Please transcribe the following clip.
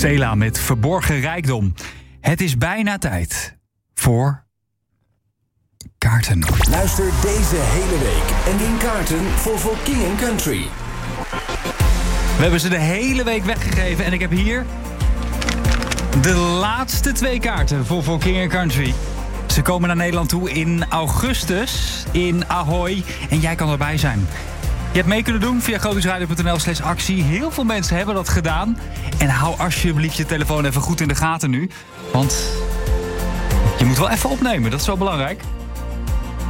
Sela met Verborgen Rijkdom. Het is bijna tijd voor kaarten. Luister deze hele week en win kaarten voor King & Country. We hebben ze de hele week weggegeven en ik heb hier de laatste 2 kaarten voor King & Country. Ze komen naar Nederland toe in augustus in Ahoy en jij kan erbij zijn. Je hebt mee kunnen doen via grootnieuwsradio.nl/actie. Heel veel mensen hebben dat gedaan. En hou alsjeblieft je telefoon even goed in de gaten nu. Want je moet wel even opnemen, dat is wel belangrijk.